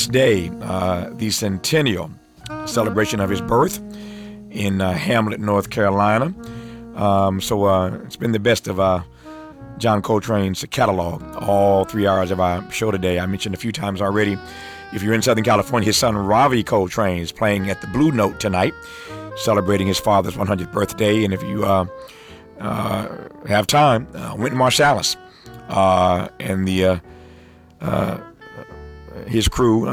this day, the centennial celebration of his birth in Hamlet, North Carolina. So it's been the best of John Coltrane's catalog, all 3 hours of our show today. I mentioned a few times already, if you're in Southern California, his son Ravi Coltrane is playing at the Blue Note tonight, celebrating his father's 100th birthday. And if you have time, Wynton Marsalis and his crew,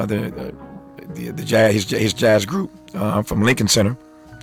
his jazz group from Lincoln Center,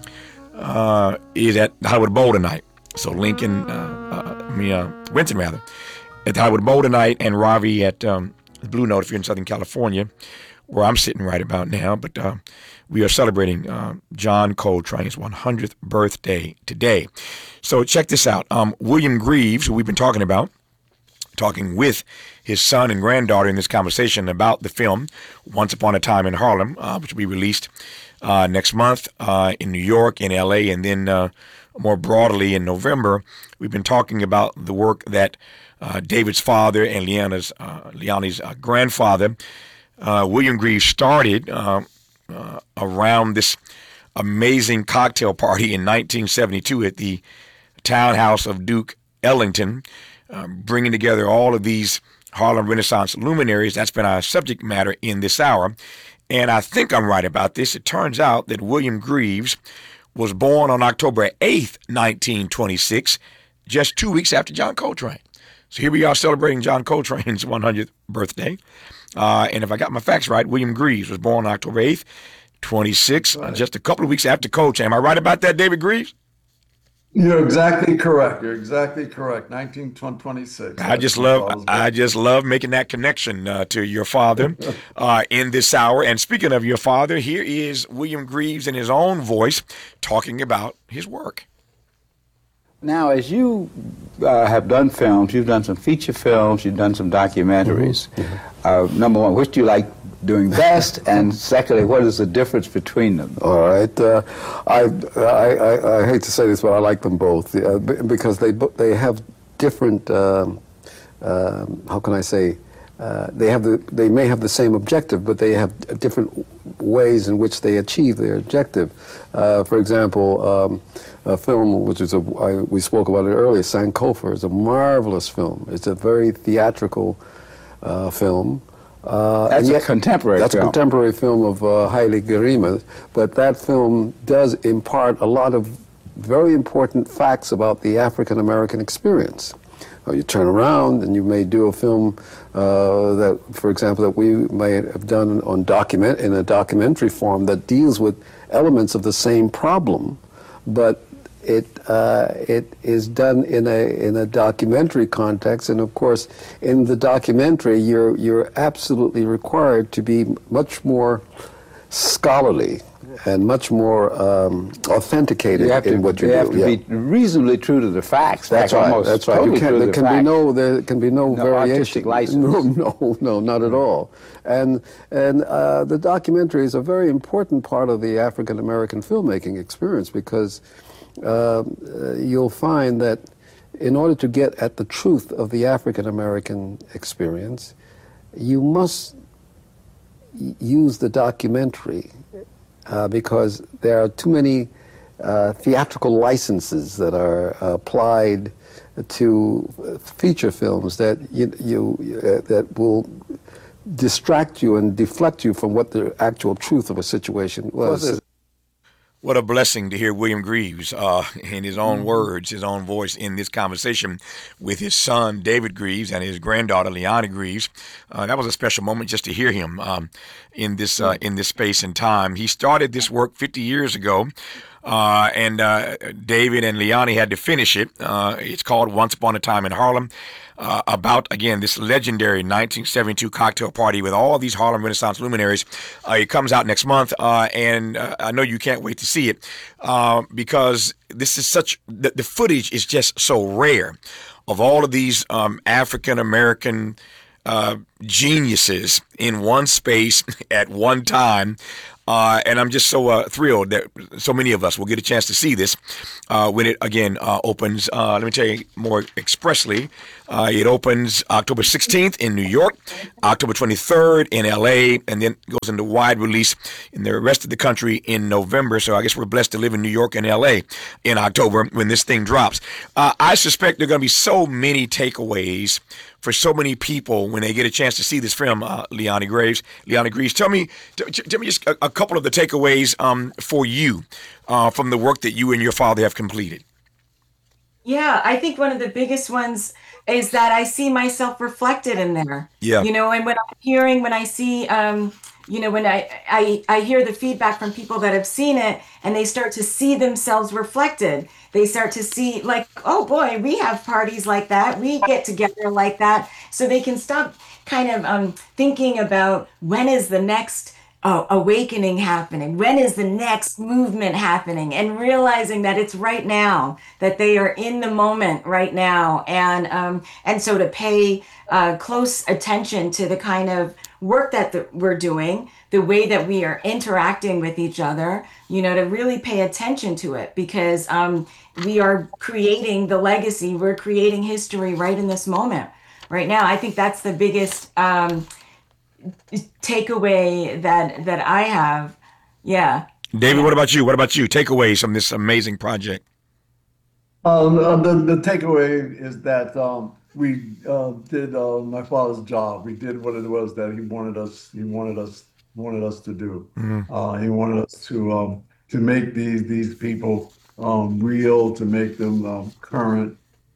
is at the Hollywood Bowl tonight. So Wynton rather, at the Hollywood Bowl tonight, and Ravi at the Blue Note if you're in Southern California, where I'm sitting right about now. But we are celebrating John Coltrane's 100th birthday today. So check this out. William Greaves, who we've been talking with his son and granddaughter in this conversation about the film Once Upon a Time in Harlem, which will be released next month in New York, in L.A., and then more broadly in November. We've been talking about the work that David's father and Leonie's grandfather, William Greaves, started around this amazing cocktail party in 1972 at the townhouse of Duke Ellington, bringing together all of these Harlem Renaissance luminaries. That's been our subject matter in this hour. And I think I'm right about this. It turns out that William Greaves was born on October 8th, 1926, just 2 weeks after John Coltrane. So here we are celebrating John Coltrane's 100th birthday. And if I got my facts right, William Greaves was born on October 8th, 26, just a couple of weeks after Coltrane. Am I right about that, David Greaves? You're exactly correct. 1926. I just love making that connection to your father in this hour. And speaking of your father, here is William Greaves in his own voice talking about his work. Now, as you have done films, you've done some feature films, you've done some documentaries. Mm-hmm. Number one, which do you like doing best? And secondly, what is the difference between them? All right. I hate to say this, but I like them both because they have different, how can I say, they may have the same objective, but they have different ways in which they achieve their objective. For example, a film which is we spoke about it earlier, Sankofa, is a marvelous film. It's a very theatrical film. That's a contemporary film. That's a contemporary film of Haile Gerima, but that film does impart a lot of very important facts about the African American experience. You turn around and you may do a film that, for example, that we may have done in a documentary form that deals with elements of the same problem, but it is done in a documentary context, and of course, in the documentary, you're absolutely required to be much scholarly and much more authenticated in what you do. You have to be reasonably true to the facts. That's right. That's right. There can be no variation. Artistic license. No, not at all. And the documentary is a very important part of the African American filmmaking experience because you'll find that in order to get at the truth of the African American experience, you must use the documentary. Because there are too many theatrical licenses that are applied to feature films that that will distract you and deflect you from what the actual truth of a situation was. What a blessing to hear William Greaves in his own words, his own voice in this conversation with his son, David Greaves, and his granddaughter, Leonie Greaves. That was a special moment just to hear him in this space and time. He started this work 50 years ago, and David and Leonie had to finish it. It's called Once Upon a Time in Harlem. About, again, this legendary 1972 cocktail party with all these Harlem Renaissance luminaries. It comes out next month, and I know you can't wait to see it because this is the footage is just so rare of all of these African-American geniuses in one space at one time. And I'm just so thrilled that so many of us will get a chance to see this when it, again, opens. Let me tell you more expressly. It opens October 16th in New York, October 23rd in LA, and then goes into wide release in the rest of the country in November. So I guess we're blessed to live in New York and LA in October when this thing drops. I suspect there are going to be so many takeaways for so many people when they get a chance to see this film, Leonie Greaves. Tell me just a couple of the takeaways for you from the work that you and your father have completed. Yeah, I think one of the biggest ones is that I see myself reflected in there. Yeah. And when I see, when I hear the feedback from people that have seen it and they start to see themselves reflected, they start to see like, oh boy, we have parties like that. We get together like that. So they can stop kind of thinking about when is the next awakening happening? When is the next movement happening? And realizing that it's right now, that they are in the moment right now. And so to pay close attention to the kind of work that we're doing, the way that we are interacting with each other, to really pay attention to it, because we are creating the legacy, we're creating history right in this moment, right now. I think that's the biggest takeaway that I have. Yeah. David, what about you? Takeaways from this amazing project? The takeaway is that we did my father's job. We did what it was that he wanted us to do. Mm-hmm. He wanted us to make these people real, to make them current,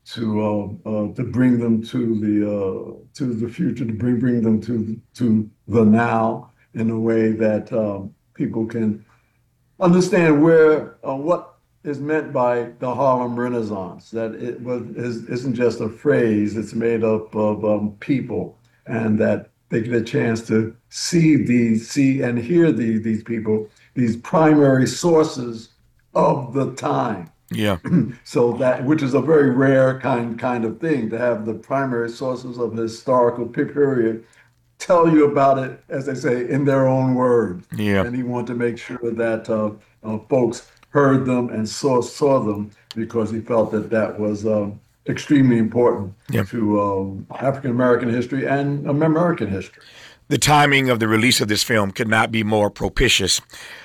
to bring them to the future, to bring them to the now in a way that people can understand what is meant by the Harlem Renaissance. That isn't just a phrase; it's made up of people, and that they get a chance to see and hear these people, these primary sources of the time. Yeah. So which is a very rare kind of thing, to have the primary sources of the historical period tell you about it, as they say, in their own words. Yeah. And he wanted to make sure that folks heard them and saw them, because he felt that was extremely important to African American history and American history. The timing of the release of this film could not be more propitious,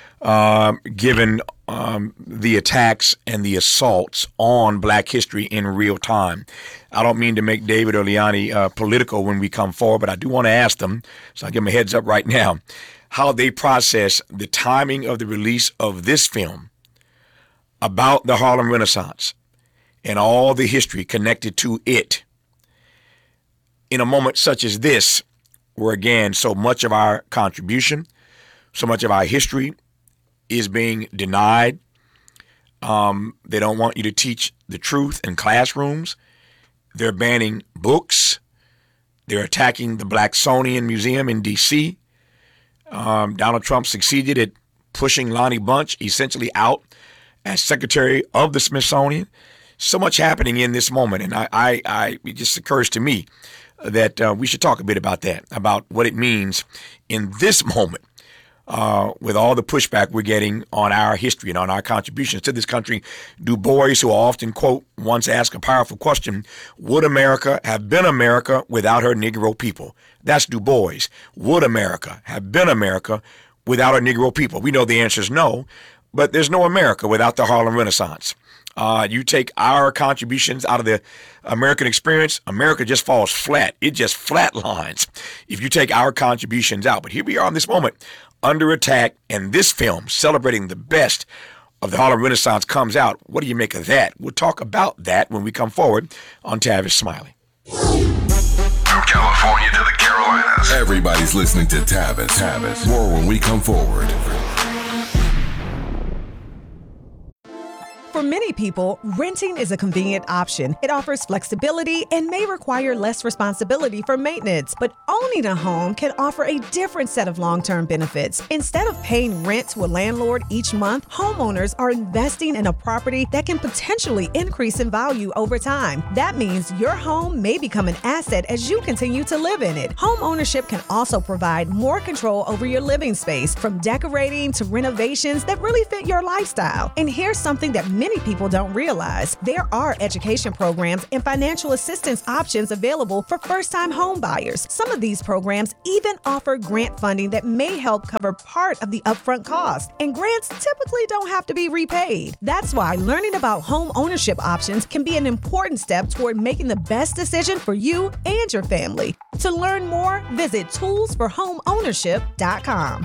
given the attacks and the assaults on Black history in real time. I don't mean to make David or Leonie political when we come forward, but I do want to ask them, so I'll give them a heads up right now, how they process the timing of the release of this film about the Harlem Renaissance and all the history connected to it in a moment such as this, where again, so much of our contribution, so much of our history is being denied. They don't want you to teach the truth in classrooms. They're banning books. They're attacking the Blacksonian Museum in D.C. Donald Trump succeeded at pushing Lonnie Bunch essentially out as Secretary of the Smithsonian. So much happening in this moment, and it just occurs to me that we should talk a bit about that, about what it means in this moment, with all the pushback we're getting on our history and on our contributions to this country. Du Bois, who I often quote, once asked a powerful question: would America have been America without her Negro people? That's Du Bois. Would America have been America without her Negro people? We know the answer is no, but there's no America without the Harlem Renaissance. You take our contributions out of the American experience, America just falls flat. It just flatlines if you take our contributions out. But here we are in this moment, under attack, and this film celebrating the best of the Harlem Renaissance comes out. What do you make of that? We'll talk about that when we come forward on Tavis Smiley. From California to the Carolinas, everybody's listening to Tavis. More when we come forward. For many people, renting is a convenient option. It offers flexibility and may require less responsibility for maintenance. But owning a home can offer a different set of long-term benefits. Instead of paying rent to a landlord each month, homeowners are investing in a property that can potentially increase in value over time. That means your home may become an asset as you continue to live in it. Home ownership can also provide more control over your living space, from decorating to renovations that really fit your lifestyle. And here's something that many many people don't realize. There are education programs and financial assistance options available for first-time home buyers. Some of these programs even offer grant funding that may help cover part of the upfront cost. And grants typically don't have to be repaid. That's why learning about home ownership options can be an important step toward making the best decision for you and your family. To learn more, visit toolsforhomeownership.com.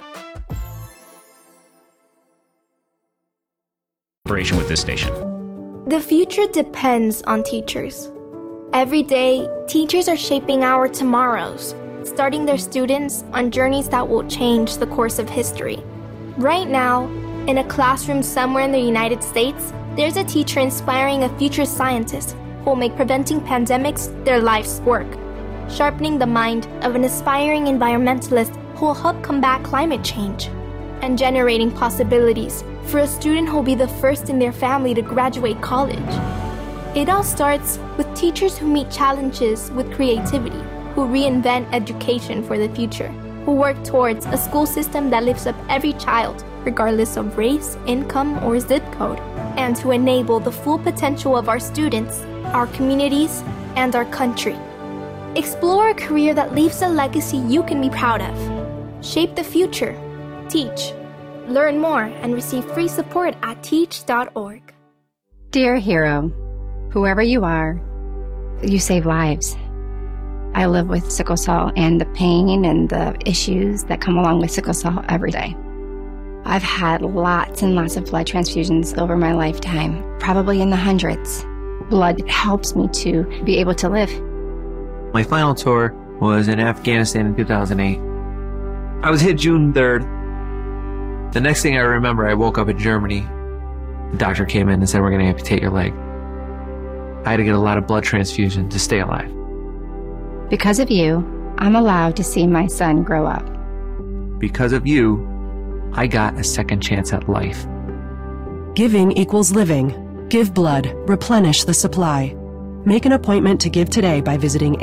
With this station. The future depends on teachers. Every day, teachers are shaping our tomorrows, starting their students on journeys that will change the course of history. Right now, in a classroom somewhere in the United States, there's a teacher inspiring a future scientist who will make preventing pandemics their life's work, sharpening the mind of an aspiring environmentalist who will help combat climate change, and generating possibilities for a student who will be the first in their family to graduate college. It all starts with teachers who meet challenges with creativity, who reinvent education for the future, who work towards a school system that lifts up every child, regardless of race, income, or zip code, and to enable the full potential of our students, our communities, and our country. Explore a career that leaves a legacy you can be proud of. Shape the future. Teach. Learn more and receive free support at teach.org. Dear hero, whoever you are, you save lives. I live with sickle cell and the pain and the issues that come along with sickle cell every day. I've had lots and lots of blood transfusions over my lifetime, probably in the hundreds. Blood helps me to be able to live. My final tour was in Afghanistan in 2008. I was hit June 3rd. The next thing I remember, I woke up in Germany. The doctor came in and said, "We're going to amputate your leg." I had to get a lot of blood transfusion to stay alive. Because of you, I'm allowed to see my son grow up. Because of you, I got a second chance at life. Giving equals living. Give blood. Replenish the supply. Make an appointment to give today by visiting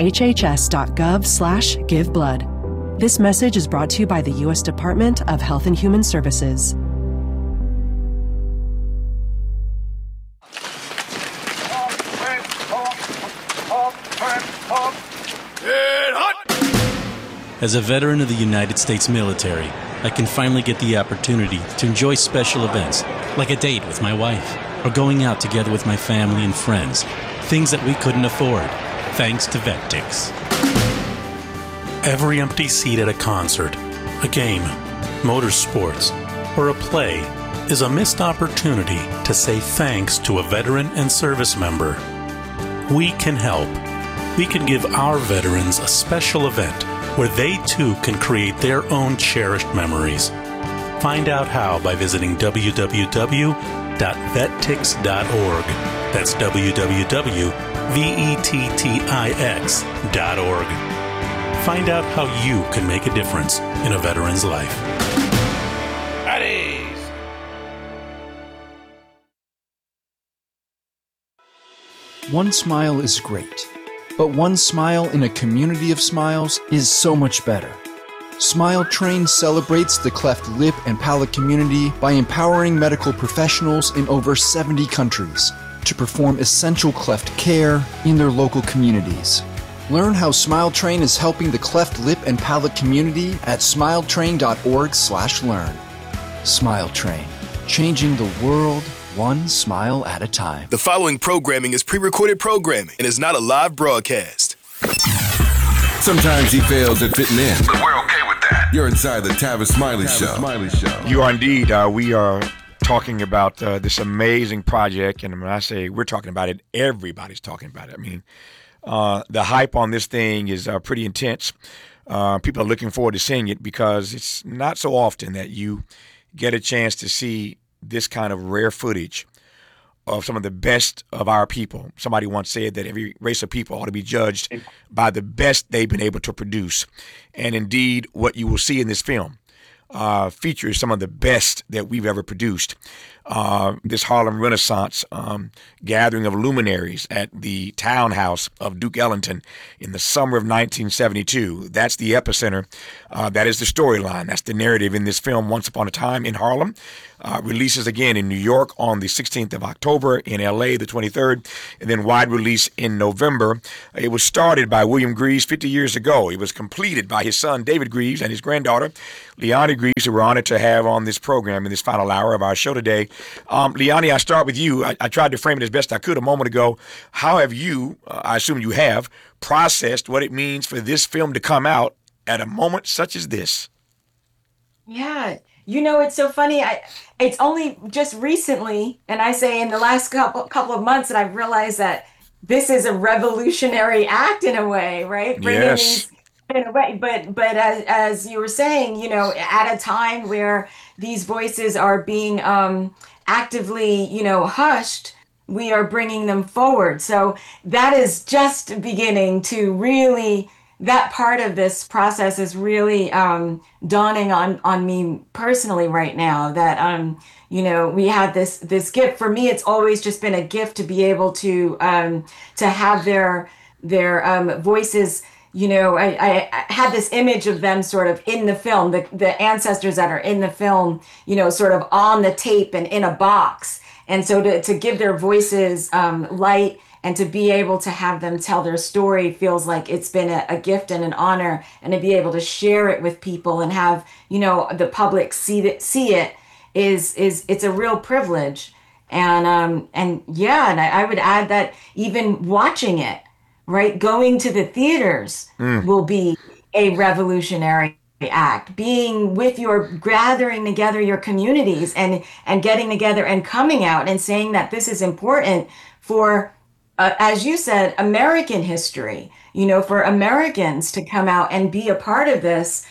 hhs.gov/giveblood. This message is brought to you by the U.S. Department of Health and Human Services. As a veteran of the United States military, I can finally get the opportunity to enjoy special events, like a date with my wife, or going out together with my family and friends, things that we couldn't afford, thanks to VetTix. Every empty seat at a concert, a game, motorsports, or a play is a missed opportunity to say thanks to a veteran and service member. We can help. We can give our veterans a special event where they too can create their own cherished memories. Find out how by visiting www.vettix.org. That's www.vettix.org. Find out how you can make a difference in a veteran's life. One smile is great, but one smile in a community of smiles is so much better. Smile Train celebrates the cleft lip and palate community by empowering medical professionals in over 70 countries to perform essential cleft care in their local communities. Learn how Smile Train is helping the cleft lip and palate community at smiletrain.org/learn. Smile Train, changing the world one smile at a time. The following programming is pre-recorded programming and is not a live broadcast. Sometimes he fails at fitting in, but we're okay with that. You're inside the Tavis Smiley Show. You are indeed. We are talking about this amazing project, and when I say we're talking about it, everybody's talking about it. I mean, the hype on this thing is pretty intense. People are looking forward to seeing it because it's not so often that you get a chance to see this kind of rare footage of some of the best of our people. Somebody once said that every race of people ought to be judged by the best they've been able to produce. And indeed, what you will see in this film features some of the best that we've ever produced. This Harlem Renaissance gathering of luminaries at the townhouse of Duke Ellington in the summer of 1972. That's the epicenter. That is the storyline. That's the narrative in this film, Once Upon a Time in Harlem. Releases again in New York on the 16th of October, in LA the 23rd, and then wide release in November. It was started by William Greaves 50 years ago. It was completed by his son David Greaves and his granddaughter Leonie Greaves, who we're honored to have on this program in this final hour of our show today. Leonie, I start with you. I tried to frame it as best I could a moment ago. How have you, I assume you have, processed what it means for this film to come out at a moment such as this? Yeah. You know, it's so funny. It's only just recently, and I say in the last couple of months, that I've realized that this is a revolutionary act in a way, right? Yes. In a way, but as you were saying, you know, at a time where these voices are being actively, you know, hushed, we are bringing them forward. So that is just beginning to really. That part of this process is really dawning on me personally right now, that you know, we had this gift. For me, it's always just been a gift to be able to have their voices. You know, I had this image of them sort of in the film, the ancestors that are in the film, you know, sort of on the tape and in a box. And so to give their voices light and to be able to have them tell their story feels like it's been a gift and an honor, and to be able to share it with people and have, you know, the public see it is it's a real privilege. And I would add that even watching it, right, going to the theaters will be a revolutionary act. Being with gathering together your communities and getting together and coming out and saying that this is important for, as you said, American history, you know, for Americans to come out and be a part of this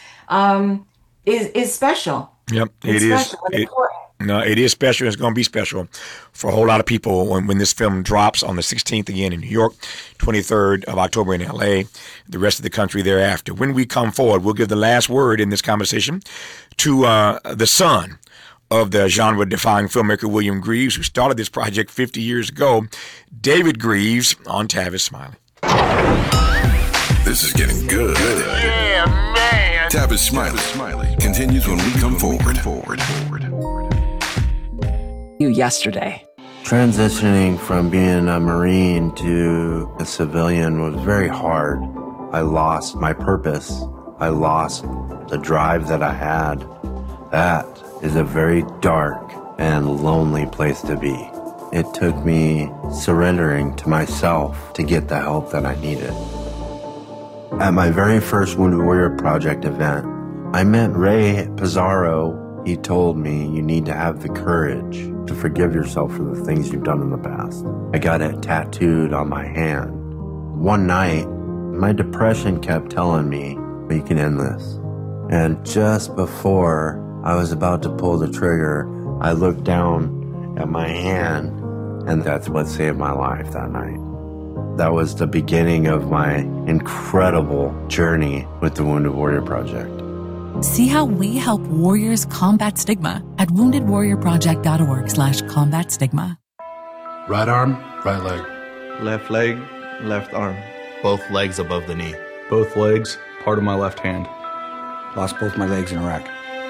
is special. Yep, It's it is. special and important. No, it is special. It's going to be special for a whole lot of people when this film drops on the 16th again in New York, 23rd of October in LA, the rest of the country thereafter. When we come forward, we'll give the last word in this conversation to the son of the genre-defying filmmaker William Greaves, who started this project 50 years ago, David Greaves, on Tavis Smiley. This is getting good. Yeah, man. Tavis Smiley continues when we come forward. You yesterday. Transitioning from being a Marine to a civilian was very hard. I lost my purpose. I lost the drive that I had. That is a very dark and lonely place to be. It took me surrendering to myself to get the help that I needed. At my very first Wounded Warrior Project event, I met Ray Pizarro. He told me, you need to have the courage to forgive yourself for the things you've done in the past. I got it tattooed on my hand. One night, my depression kept telling me, we can end this. And just before I was about to pull the trigger, I looked down at my hand, and that's what saved my life that night. That was the beginning of my incredible journey with the Wounded Warrior Project. See how we help warriors combat stigma at woundedwarriorproject.org/combat stigma. Right arm, right leg. Left leg, left arm. Both legs above the knee. Both legs, part of my left hand. Lost both my legs in Iraq.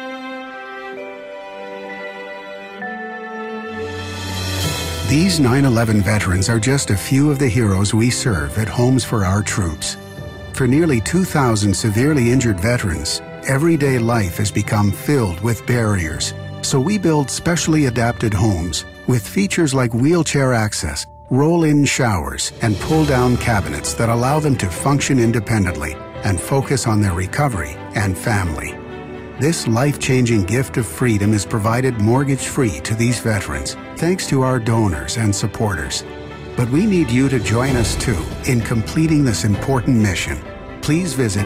These 9/11 veterans are just a few of the heroes we serve at Homes for Our Troops. For nearly 2,000 severely injured veterans, everyday life has become filled with barriers. So we build specially adapted homes with features like wheelchair access, roll-in showers, and pull-down cabinets that allow them to function independently and focus on their recovery and family. This life-changing gift of freedom is provided mortgage-free to these veterans, thanks to our donors and supporters. But we need you to join us too in completing this important mission. Please visit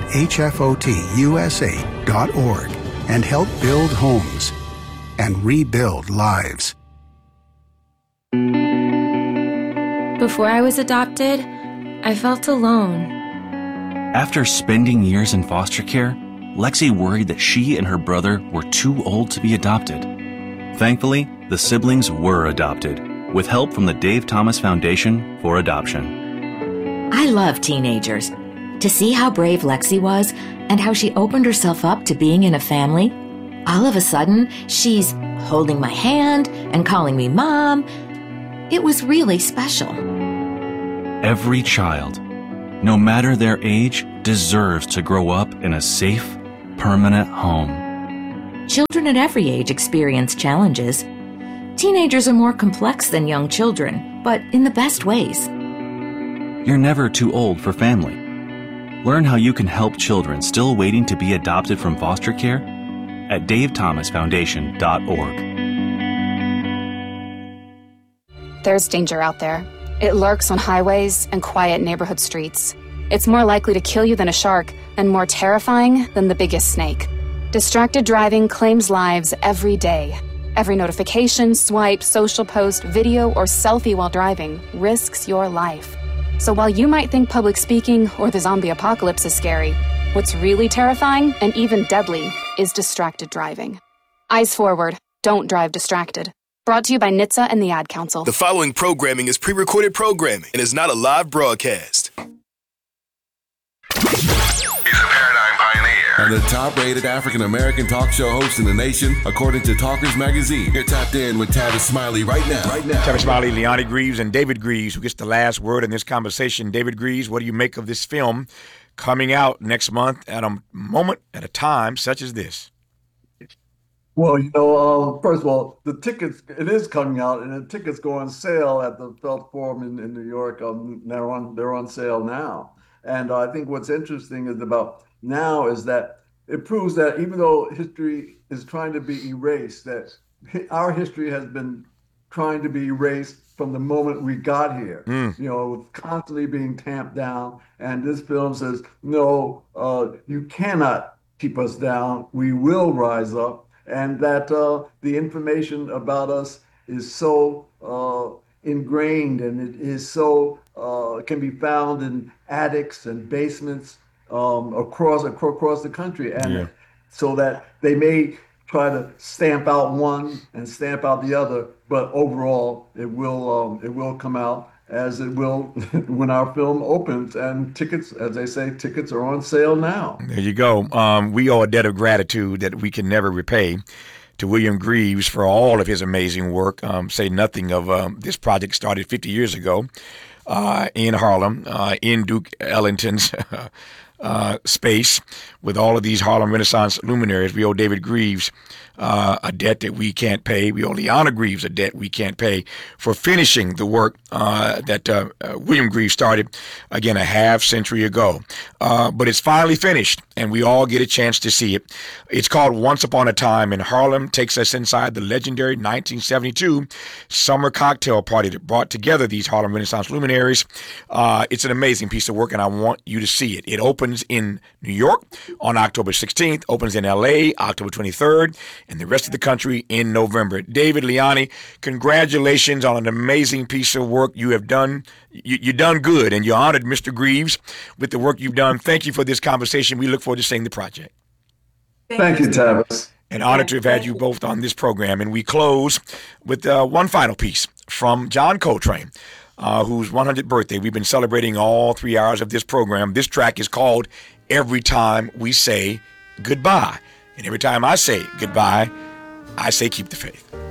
hfotusa.org and help build homes and rebuild lives. Before I was adopted, I felt alone. After spending years in foster care, Lexi worried that she and her brother were too old to be adopted. Thankfully, the siblings were adopted, with help from the Dave Thomas Foundation for Adoption. I love teenagers. To see how brave Lexi was and how she opened herself up to being in a family, all of a sudden, she's holding my hand and calling me Mom. It was really special. Every child, no matter their age, deserves to grow up in a safe, permanent home. Children at every age experience challenges. Teenagers are more complex than young children, but in the best ways. You're never too old for family. Learn how you can help children still waiting to be adopted from foster care at davethomasfoundation.org. There's danger out there. It lurks on highways and quiet neighborhood streets. It's more likely to kill you than a shark and more terrifying than the biggest snake. Distracted driving claims lives every day. Every notification, swipe, social post, video, or selfie while driving risks your life. So while you might think public speaking or the zombie apocalypse is scary, what's really terrifying and even deadly is distracted driving. Eyes forward. Don't drive distracted. Brought to you by NHTSA and the Ad Council. The following programming is pre-recorded programming and is not a live broadcast. And the top-rated African-American talk show host in the nation, according to Talkers Magazine. You're tapped in with Tavis Smiley right now. Tavis Smiley, Leonie Greaves, and David Greaves, who gets the last word in this conversation. David Greaves, what do you make of this film coming out next month at a moment, at a time such as this? Well, first of all, the tickets, it is coming out, and the tickets go on sale at the Felt Forum in New York. They're on sale now. And I think what's interesting is that it proves that even though history is trying to be erased, that our history has been trying to be erased from the moment we got here. Constantly being tamped down. And this film says, no, you cannot keep us down. We will rise up. And that the information about us is so ingrained, and it is so can be found in attics and basements across the country, and so that they may try to stamp out one and stamp out the other, but overall it will come out as it will when our film opens. And tickets, as they say, tickets are on sale now. There you go. We owe a debt of gratitude that we can never repay to William Greaves for all of his amazing work. Say nothing of this project started 50 years ago in Harlem, in Duke Ellington's space with all of these Harlem Renaissance luminaries. We owe David Greaves a debt that we can't pay. We owe Leona Greaves a debt we can't pay for finishing the work that William Greaves started, again, a half century ago. But it's finally finished, and we all get a chance to see it. It's called Once Upon a Time in Harlem, takes us inside the legendary 1972 summer cocktail party that brought together these Harlem Renaissance luminaries. It's an amazing piece of work, and I want you to see it. It opens in New York on October 16th, opens in L.A. October 23rd, and the rest of the country in November. David, Leonie, congratulations on an amazing piece of work you have done. You done good, and you honored Mr. Greaves with the work you've done. Thank you for this conversation. We look forward to seeing the project. Thank you, Tavis. An honor to have had you both on this program. And we close with one final piece from John Coltrane, whose 100th birthday we've been celebrating all 3 hours of this program. This track is called Every Time We Say Goodbye. And every time I say goodbye, I say keep the faith.